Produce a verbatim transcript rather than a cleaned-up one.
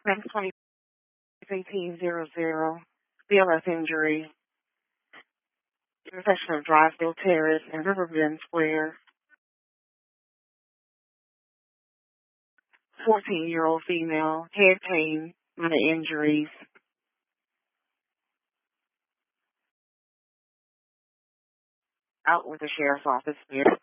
Next twenty eighteen zero zero. B L S injury. Intersection of Drysdale Terrace and Riverbend Square. fourteen-year-old female, head pain, minor injuries. Out with the sheriff's office here.